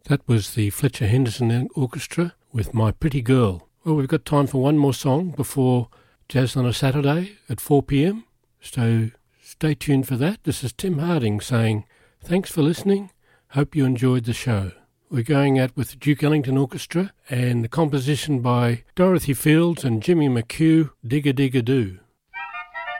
That was the Fletcher Henderson Orchestra with My Pretty Girl. Well, we've got time for one more song before Jazz on a Saturday at 4 p.m, so stay tuned for that. This is Tim Harding saying, thanks for listening, hope you enjoyed the show. We're going out with the Duke Ellington Orchestra and the composition by Dorothy Fields and Jimmy McHugh, Digga Digga Doo.